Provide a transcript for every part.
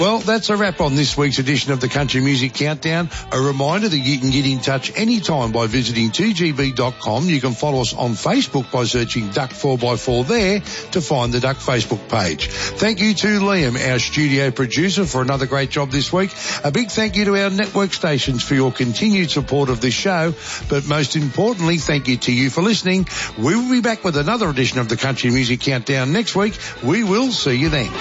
Well, that's a wrap on this week's edition of the Country Music Countdown. A reminder that you can get in touch anytime by visiting 2gb.com. You can follow us on Facebook by searching Duck 4x4 there to find the Duck Facebook page. Thank you to Liam, our studio producer, for another great job this week. A big thank you to our network stations for your continued support of this show. But most importantly, thank you to you for listening. We will be back with another edition of the Country Music Countdown next week. We will see you then.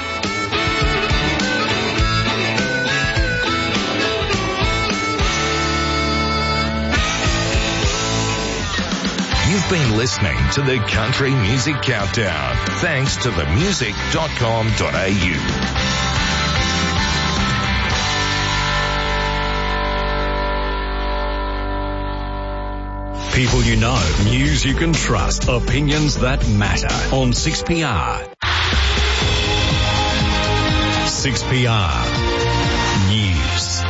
You've been listening to the Country Music Countdown, thanks to themusic.com.au. People you know, news you can trust, opinions that matter on 6PR. 6PR News.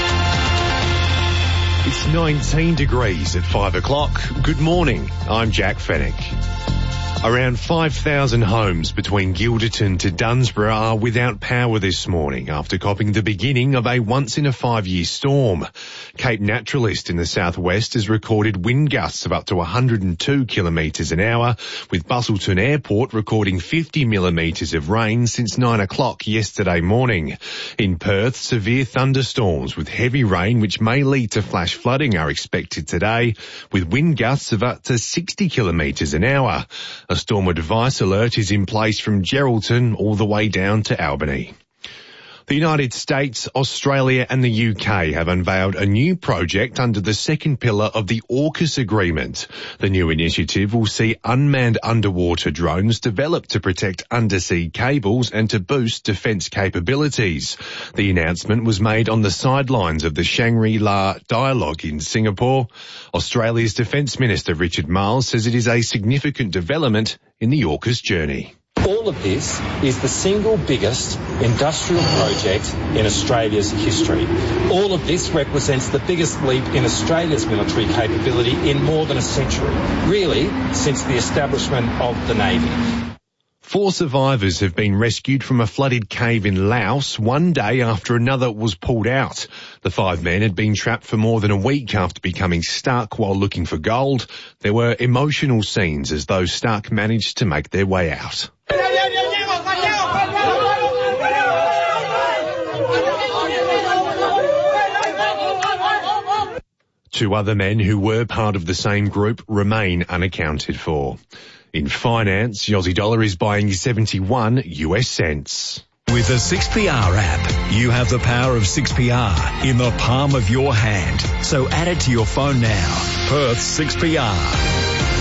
It's 19 degrees at 5 o'clock. Good morning. I'm Jack Fennick. Around 5,000 homes between Gilderton to Dunsborough are without power this morning after copping the beginning of a once-in-a-5-year storm. Cape Naturalist in the southwest has recorded wind gusts of up to 102 kilometres an hour, with Busselton Airport recording 50 millimetres of rain since 9 o'clock yesterday morning. In Perth, severe thunderstorms with heavy rain which may lead to flash flooding are expected today, with wind gusts of up to 60 kilometres an hour. A storm advice alert is in place from Geraldton all the way down to Albany. The United States, Australia and the UK have unveiled a new project under the second pillar of the AUKUS agreement. The new initiative will see unmanned underwater drones developed to protect undersea cables and to boost defence capabilities. The announcement was made on the sidelines of the Shangri-La Dialogue in Singapore. Australia's Defence Minister Richard Marles says it is a significant development in the AUKUS journey. All of this is the single biggest industrial project in Australia's history. All of this represents the biggest leap in Australia's military capability in more than a century, really since the establishment of the Navy. 4 survivors have been rescued from a flooded cave in Laos one day after another was pulled out. The 5 men had been trapped for more than a week after becoming stuck while looking for gold. There were emotional scenes as those stuck managed to make their way out. 2 other men who were part of the same group remain unaccounted for. In finance, the Aussie dollar is buying 71 US cents. With the 6PR app, you have the power of 6PR in the palm of your hand. So add it to your phone now. Perth 6PR.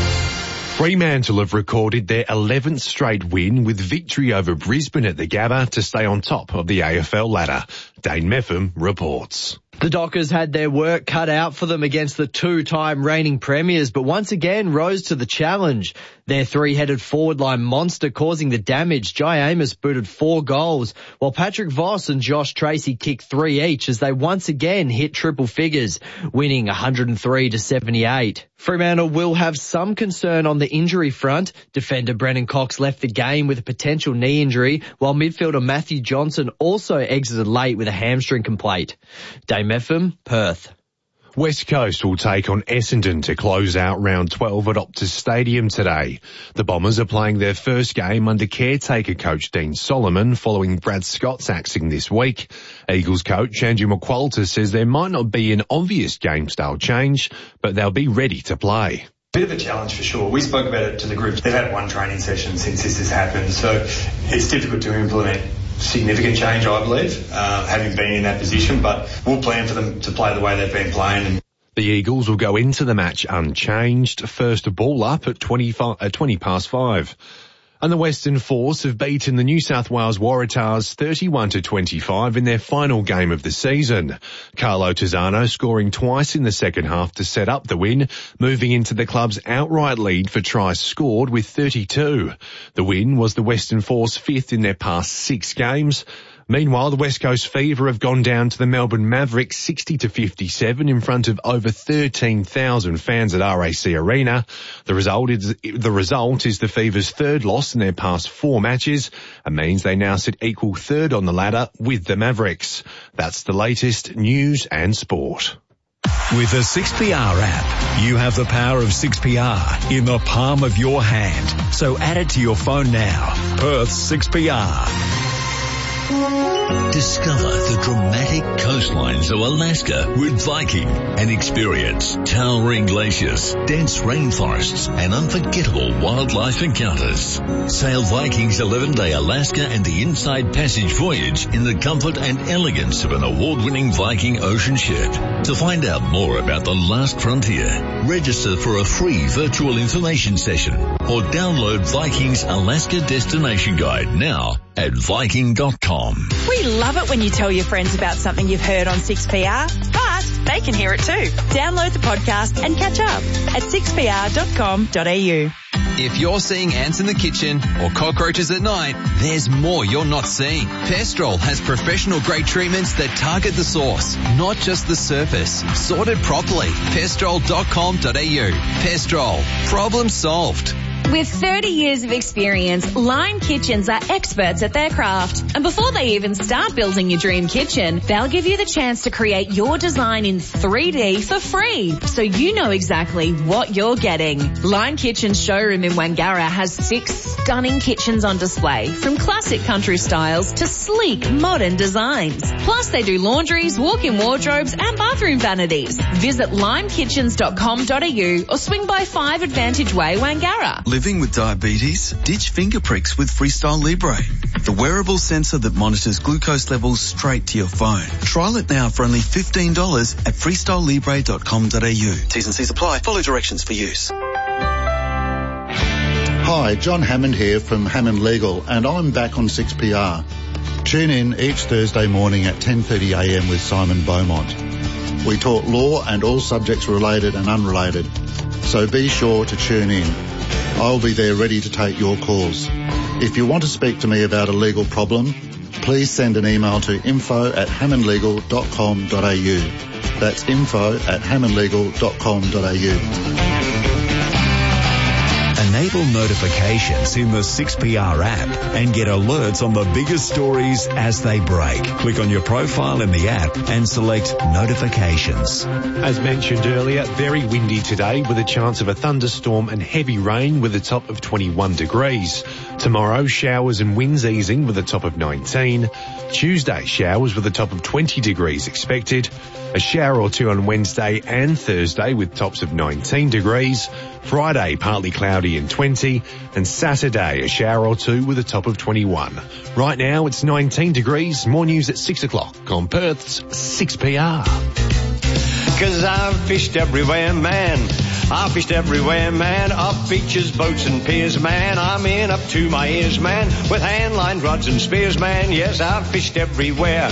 Fremantle have recorded their 11th straight win with victory over Brisbane at the Gabba to stay on top of the AFL ladder. Dane Meffam reports. The Dockers had their work cut out for them against the 2-time reigning premiers, but once again rose to the challenge. Their 3-headed forward line monster causing the damage. Jai Amos booted 4 goals, while Patrick Voss and Josh Tracy kicked 3 each as they once again hit triple figures, winning 103-78. Fremantle will have some concern on the injury front. Defender Brennan Cox left the game with a potential knee injury, while midfielder Matthew Johnson also exited late with a hamstring complaint. Dame FM, Perth. West Coast will take on Essendon to close out round 12 at Optus Stadium today. The Bombers are playing their first game under caretaker coach Dean Solomon following Brad Scott's axing this week. Eagles coach Andrew McQualter says there might not be an obvious game style change, but they'll be ready to play. Bit of a challenge for sure. We spoke about it to the group. They've had 1 training session since this has happened, so it's difficult to implement significant change, I believe, having been in that position, but we'll plan for them to play the way they've been playing. The Eagles will go into the match unchanged, first ball up at 20 past 5. And the Western Force have beaten the New South Wales Waratahs 31-25 in their final game of the season. Carlo Tizzano scoring twice in the second half to set up the win, moving into the club's outright lead for tries scored with 32. The win was the Western Force 5th in their past 6 games. Meanwhile, the West Coast Fever have gone down to the Melbourne Mavericks 60-57 in front of over 13,000 fans at RAC Arena. The result is the Fever's third loss in their past 4 matches and means they now sit equal third on the ladder with the Mavericks. That's the latest news and sport. With the 6PR app, you have the power of 6PR in the palm of your hand. So add it to your phone now. Perth's 6PR. Discover the dramatic coastlines of Alaska with Viking and experience towering glaciers, dense rainforests, and unforgettable wildlife encounters. Sail Viking's 11-day Alaska and the Inside Passage voyage in the comfort and elegance of an award-winning Viking ocean ship. To find out more about the last frontier, register for a free virtual information session or download Viking's Alaska Destination Guide now at Viking.com. We love it when you tell your friends about something you've heard on 6PR, but they can hear it too. Download the podcast and catch up at 6pr.com.au. If you're seeing ants in the kitchen or cockroaches at night, there's more you're not seeing. Pestrol has professional-grade treatments that target the source, not just the surface. Sorted properly. Pestrol.com.au. Pestrol. Problem solved. With 30 years of experience, Lime Kitchens are experts at their craft. And before they even start building your dream kitchen, they'll give you the chance to create your design in 3D for free, so you know exactly what you're getting. Lime Kitchen's showroom in Wangara has 6 stunning kitchens on display, from classic country styles to sleek modern designs. Plus, they do laundries, walk-in wardrobes and bathroom vanities. Visit limekitchens.com.au or swing by 5 Advantage Way, Wangara. Living with diabetes? Ditch finger pricks with Freestyle Libre, the wearable sensor that monitors glucose levels straight to your phone. Trial it now for only $15 at freestylelibre.com.au. T's and C's apply. Follow directions for use. Hi, John Hammond here from Hammond Legal, and I'm back on 6PR. Tune in each Thursday morning at 10:30am with Simon Beaumont. We talk law and all subjects related and unrelated, so be sure to tune in. I'll be there ready to take your calls. If you want to speak to me about a legal problem, please send an email to info@hammondlegal.com.au. That's info@hammondlegal.com.au. Enable notifications in the 6PR app and get alerts on the biggest stories as they break. Click on your profile in the app and select notifications. As mentioned earlier, very windy today with a chance of a thunderstorm and heavy rain with a top of 21 degrees. Tomorrow, showers and winds easing with a top of 19. Tuesday, showers with a top of 20 degrees expected. A shower or two on Wednesday and Thursday with tops of 19 degrees. Friday, partly cloudy and 20. And Saturday, a shower or two with a top of 21. Right now, it's 19 degrees. More news at 6 o'clock on Perth's 6PR. 'Cause I've fished everywhere, man. I fished everywhere, man. Up beaches, boats and piers, man. I'm in up to my ears, man. With hand-lined rods and spears, man. Yes, I've fished everywhere.